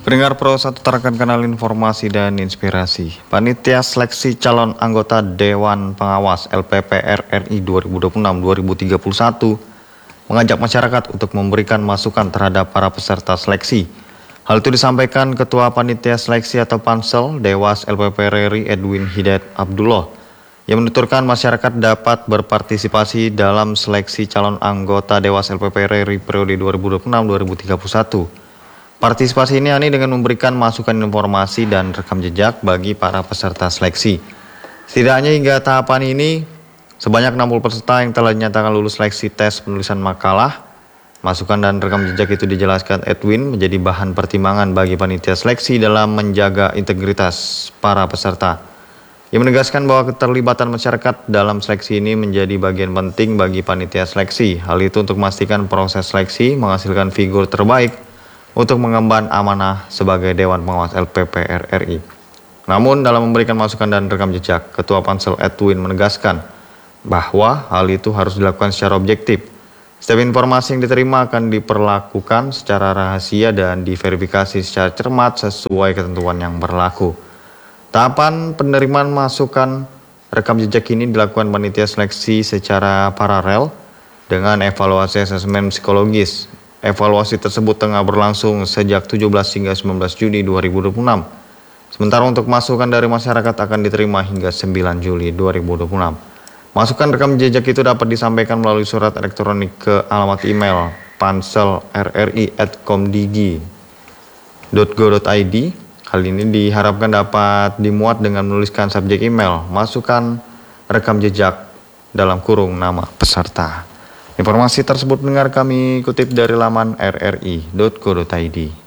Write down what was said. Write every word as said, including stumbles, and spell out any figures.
Pendengar Pro satu terakan kanal informasi dan inspirasi. Panitia seleksi calon anggota Dewan Pengawas L P P R R I dua ribu dua puluh enam sampai dua ribu tiga puluh satu mengajak masyarakat untuk memberikan masukan terhadap para peserta seleksi. Hal itu disampaikan Ketua Panitia Seleksi atau Pansel Dewas L P P R R I Edwin Hidayat Abdullah yang menuturkan masyarakat dapat berpartisipasi dalam seleksi calon anggota Dewas L P P R R I periode dua ribu dua puluh enam sampai dua ribu tiga puluh satu. Partisipasi ini yakni dengan memberikan masukan informasi dan rekam jejak bagi para peserta seleksi. Setidaknya hingga tahapan ini, sebanyak enam puluh peserta yang telah dinyatakan lulus seleksi tes penulisan makalah. Masukan dan rekam jejak itu dijelaskan Edwin menjadi bahan pertimbangan bagi panitia seleksi dalam menjaga integritas para peserta. Ia menegaskan bahwa keterlibatan masyarakat dalam seleksi ini menjadi bagian penting bagi panitia seleksi. Hal itu untuk memastikan proses seleksi menghasilkan figur terbaik untuk mengemban amanah sebagai Dewan Pengawas L P P R R I. Namun dalam memberikan masukan dan rekam jejak, Ketua Pansel Edwin menegaskan bahwa hal itu harus dilakukan secara objektif. Setiap informasi yang diterima akan diperlakukan secara rahasia dan diverifikasi secara cermat sesuai ketentuan yang berlaku. Tahapan penerimaan masukan rekam jejak ini dilakukan panitia seleksi secara paralel dengan evaluasi asesmen psikologis. Evaluasi tersebut tengah berlangsung sejak tujuh belas hingga sembilan belas Juni dua ribu dua puluh enam. Sementara untuk masukan dari masyarakat akan diterima hingga sembilan Juli dua ribu dua puluh enam. Masukan rekam jejak itu dapat disampaikan melalui surat elektronik ke alamat email pansel r r i at komdigi dot go dot i d. Hal ini diharapkan dapat dimuat dengan menuliskan subjek email masukan rekam jejak dalam kurung nama peserta. Informasi tersebut mendengar kami kutip dari laman r r i dot go dot i d.